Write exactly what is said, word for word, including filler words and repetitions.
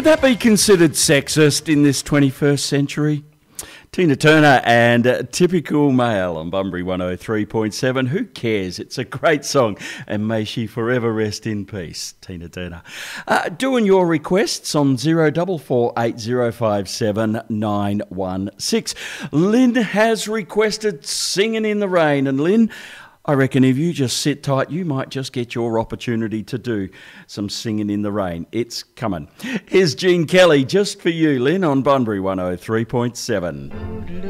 Could that be considered sexist in this twenty-first century? Tina Turner and uh, Typical Male on Bunbury one oh three point seven. Who cares? It's a great song, and may she forever rest in peace, Tina Turner. Uh, doing your requests on zero four four eight zero five seven nine one six. Lynn has requested Singing in the Rain, and Lynn, I reckon if you just sit tight, you might just get your opportunity to do some Singing in the Rain. It's coming. Here's Gene Kelly, just for you, Lynn, on Bunbury one oh three point seven.